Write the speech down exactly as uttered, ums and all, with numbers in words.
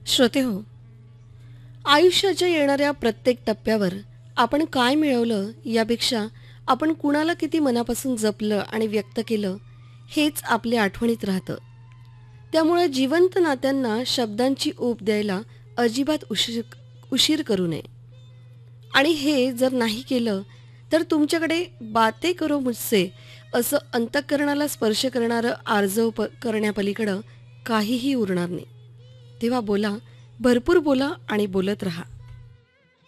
श्रोते हो, आयुष्याच्या येणाऱ्या प्रत्येक टप्प्यावर आपण काय मिळवलं यापेक्षा आपण कुणाला किती मनापासून जपलं आणि व्यक्त केलं हेच आपल्या आठवणीत राहतं. त्यामुळे जिवंत नात्यांना शब्दांची ऊब द्यायला अजिबात उशीर उशीर करू नये. आणि हे जर नाही केलं तर तुमच्याकडे बाते करो मुझसे असं अंतःकरणाला स्पर्श करणारं आर्जव प करण्यापलीकडं काहीही उरणार नाही. तेव्हा बोला, भरपूर बोला आणि बोलत राहा.